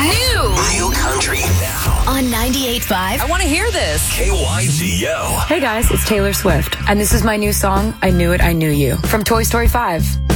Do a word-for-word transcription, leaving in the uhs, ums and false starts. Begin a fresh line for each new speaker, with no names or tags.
New.
New country now.
On ninety-eight point five.
I want to hear this.
K Y Z O.
Hey guys, it's Taylor Swift, and this is my new song, I Knew It, I Knew You, from Toy Story five.